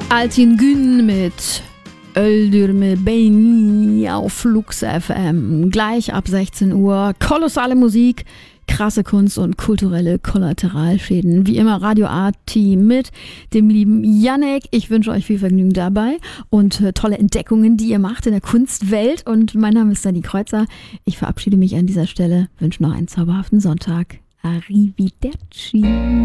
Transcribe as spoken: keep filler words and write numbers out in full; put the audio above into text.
Altin Gün mit Öldürme Beni auf Lux F M. Gleich ab sechzehn Uhr. Kolossale Musik, krasse Kunst und kulturelle Kollateralschäden. Wie immer Radio A-Team mit dem lieben Yannick. Ich wünsche euch viel Vergnügen dabei und äh, tolle Entdeckungen, die ihr macht in der Kunstwelt. Und mein Name ist Dani Kreuzer. Ich verabschiede mich an dieser Stelle, wünsche noch einen zauberhaften Sonntag. Arrivederci.